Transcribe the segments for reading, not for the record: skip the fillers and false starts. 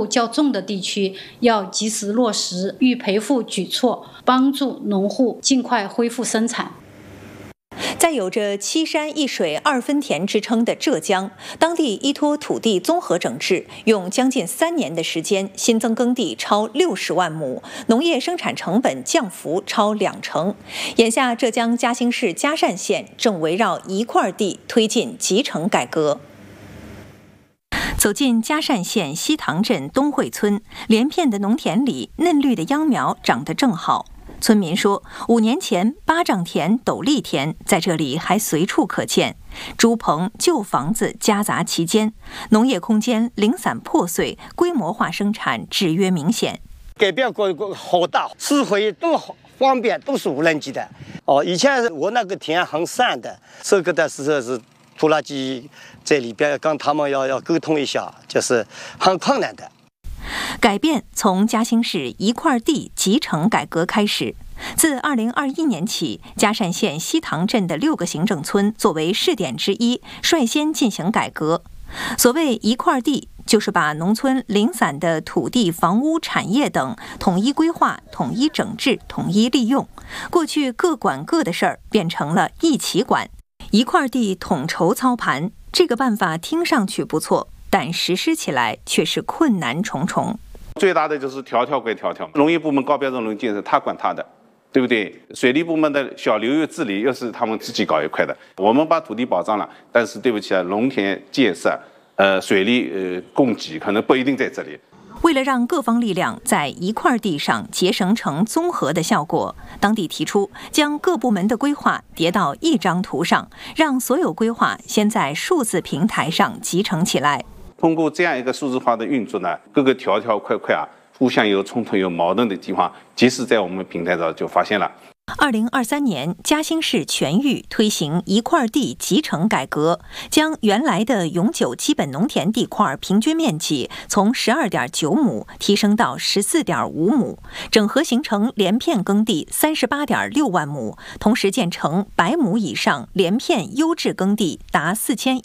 度较重的地区，要及时落实预赔付举措，帮助农户尽快恢复生产。 在有着7山1水2分田之称的浙江，当地依托土地综合整治，用将近3年的时间，新增耕地超60万亩，农业生产成本降幅超20%。眼下，浙江嘉兴市嘉善县正围绕一块地推进集成改革。走进嘉善县西塘镇东汇村，连片的农田里，嫩绿的秧苗长得正好。村民说，5年前巴掌田、斗笠田在这里还随处可见，猪棚、旧房子夹杂其间，农业空间零散破碎，规模化生产制约明显。 改变好大，施肥都好方便，都是无人机的。以前我那个田很散的，这个的时候是拖拉机在里边，跟他们要沟通一下，就是很困难的。 改变从嘉兴市一块地集成改革开始。自2021年起，嘉善县西塘镇的6个行政村作为试点之一，率先进行改革。所谓一块地，就是把农村零散的土地、房屋、产业等统一规划、统一整治、统一利用。过去各管各的事儿，变成了一起管，一块地统筹操盘。这个办法听上去不错，但实施起来却是困难重重。 最大的就是条条归条条，农业部门高标准农业建设他管他的，对不对？水利部门的小流域治理又是他们自己搞一块的。我们把土地保障了，但是对不起啊，农田建设、水利供给可能不一定在这里。 为了让各方力量在一块地上结绳成综合的效果，当地提出将各部门的规划叠到一张图上，让所有规划先在数字平台上集成起来。 通过这样一个数字化的运作呢，各个条条块块互相有冲突、有矛盾的地方，即使在我们平台上就发现了。 2023年，嘉兴市全域推行一块地集成改革，将原来的永久基本农田地块平均面积从12.9亩提升到14.5亩，整合形成连片耕地38.6万亩，同时建成100亩以上连片优质耕地达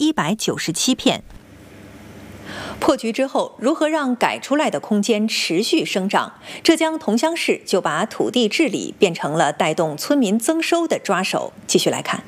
4197片。破局之后，如何让改出来的空间持续生长？浙江桐乡市就把土地治理变成了带动村民增收的抓手。继续来看，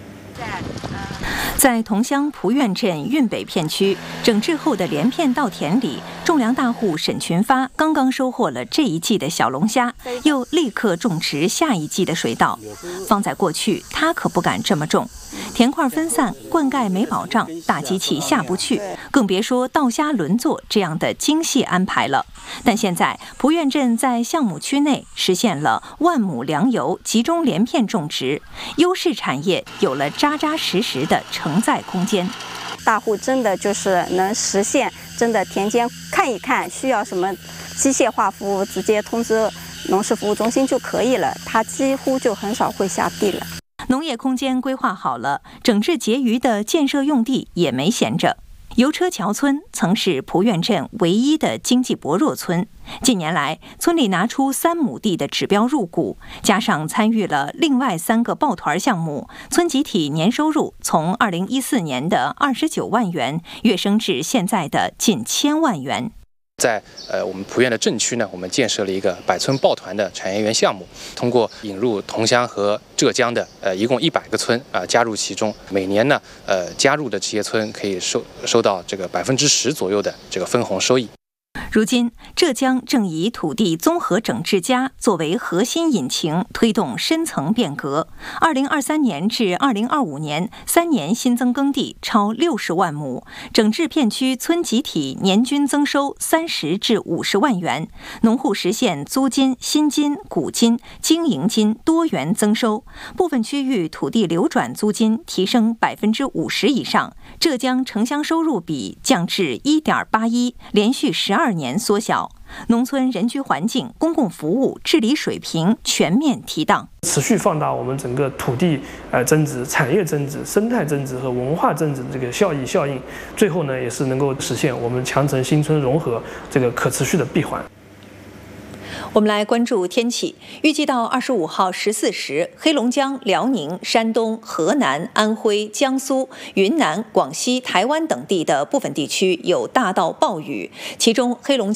在桐乡蒲院镇运北片区整治后的连片稻田里，种粮大户沈群发刚刚收获了这一季的小龙虾，又立刻种植下一季的水稻。放在过去，他可不敢这么种。田块分散，灌溉没保障，大机器下不去，更别说稻虾轮作这样的精细安排了。但现在蒲院镇在项目区内实现了10000亩粮油集中连片种植，优势产业有了扎扎实实的承载空间。 大户真的就是能实现，真的田间看一看需要什么机械化服务，直接通知农事服务中心就可以了，他几乎就很少会下地了。 农业空间规划好了，整治结余的建设用地也没闲着。油车桥村曾是蒲院镇唯一的经济薄弱村，近年来村里拿出3亩地的指标入股，加上参与了另外3个抱团项目，村集体年收入从2014年的29万元跃升至现在的近1000万元。 在我们蒲院的镇区呢，我们建设了一个百村抱团的产业园项目，通过引入桐乡和浙江的一共100个村加入其中，每年呢加入的这些村可以收到这个10%左右的这个分红收益。 如今，浙江正以土地综合整治加作为核心引擎，推动深层变革。2023年至2025年3年新增耕地超60万亩，整治片区村集体年均增收30至50万元，农户实现租金、新金、股金、经营金多元增收，部分区域土地流转租金提升50%以上。浙江城乡收入比降至1.81，连续12年缩小，农村人居环境、公共服务、治理水平全面提档， 持续放大我们整个土地增值、产业增值、生态增值和文化增值的这个效应，最后呢也是能够实现我们强城新村融合这个可持续的闭环。 我们来关注天气，预计到25号14时，黑龙江、辽宁、山东、河南、安徽、江苏、云南、广西、台湾等地的部分地区有大到暴雨，其中黑龙江